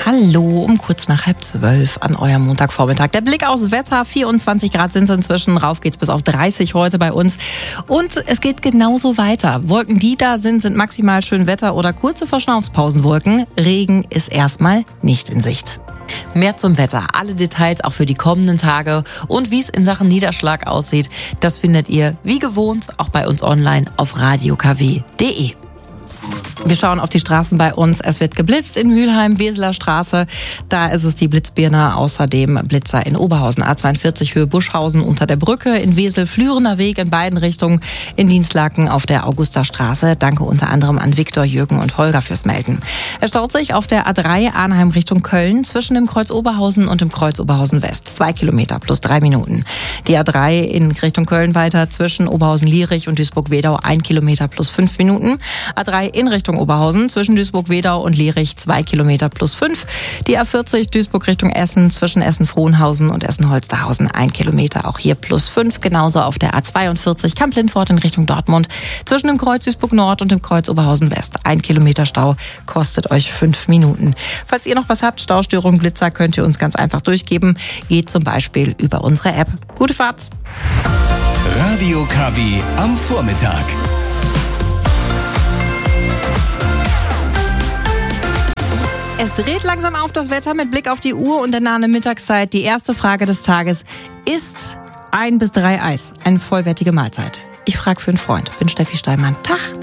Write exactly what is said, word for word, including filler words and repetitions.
Hallo, um kurz nach halb zwölf an eurem Montagvormittag. Der Blick aufs Wetter, vierundzwanzig Grad sind es inzwischen, rauf geht's bis auf dreißig heute bei uns. Und es geht genauso weiter. Wolken, die da sind, sind maximal schön Wetter oder kurze Verschnaufspausenwolken. Regen ist erstmal nicht in Sicht. Mehr zum Wetter, alle Details auch für die kommenden Tage und wie es in Sachen Niederschlag aussieht, das findet ihr wie gewohnt auch bei uns online auf radio k w punkt d e. Wir schauen auf die Straßen bei uns. Es wird geblitzt in Mülheim, Weseler Straße. Da ist es die Blitzbirne. Außerdem Blitzer in Oberhausen, A zweiundvierzig Höhe Buschhausen unter der Brücke. In Wesel Flürener Weg in beiden Richtungen. In Dienstlaken auf der Augusterstraße. Danke unter anderem an Viktor, Jürgen und Holger fürs Melden. Es staut sich auf der A drei Arnheim Richtung Köln zwischen dem Kreuz Oberhausen und dem Kreuz Oberhausen West. Zwei Kilometer plus drei Minuten. Die A drei in Richtung Köln weiter zwischen Oberhausen-Lierich und Duisburg-Wedau. Ein Kilometer plus fünf Minuten. A drei in Richtung Oberhausen zwischen Duisburg-Wedau und Lierich zwei Kilometer plus fünf. Die A vierzig Duisburg Richtung Essen zwischen Essen-Frohnhausen und Essen-Holsterhausen ein Kilometer, auch hier plus fünf. Genauso auf der A zweiundvierzig Kamp-Lindfort in Richtung Dortmund zwischen dem Kreuz Duisburg-Nord und dem Kreuz Oberhausen West. Ein Kilometer Stau kostet euch fünf Minuten. Falls ihr noch was habt, Staustörungen, Blitzer, könnt ihr uns ganz einfach durchgeben. Geht zum Beispiel über unsere App. Gute Fahrt! Radio K W am Vormittag. Es dreht langsam auf das Wetter mit Blick auf die Uhr und der nahen Mittagszeit. Die erste Frage des Tages: Ist ein bis drei Eis eine vollwertige Mahlzeit? Ich frage für einen Freund. Bin Steffi Steinmann. Tag!